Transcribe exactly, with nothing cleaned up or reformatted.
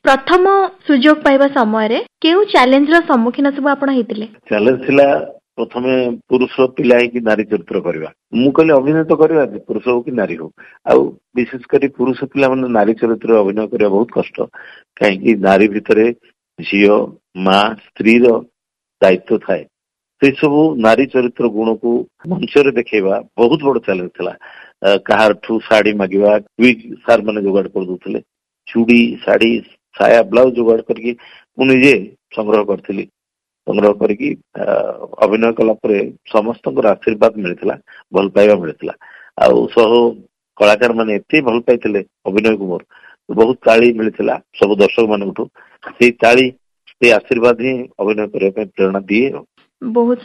प्रथम सुजोग पाइबा समय केउ चैलेंज रो सम्मुखीन सब आपण हेतिले? चैलेंज थिला प्रथमे पुरुष पिला कि नारी चरित्र करवा मु कहली अभिनय तो करवा पुरुष हो कि नारी हो आ विशेषकर पुरुष पिला मैंने नारी चरित्र अभिनय करवा बहुत कष्ट कहीं नारी भितर झील माँ स्त्री दायित्व थाए से सब नारी चरित्र गुण को मंच देखा बहुत बड़ चैलेंज थिला कहार ठू शाढ़ी मांगवा विग सार मैंने जोगाड़ कर दूसरे चूड़ी शाढ़ी साया ब्लाउज जोगाड़ करके मुझे संग्रह करी संग्रह करके अभिनय कला समस्त आशीर्वाद मिलता भल पाइबा मिलता आउ सह कलाकार मैंने एत भल पाई अभिनय को मोर बहुत ताली मिलता सब दर्शक मान ताली से आशीर्वाद ही अभिनय करने प्रेरणा दिए। बहुत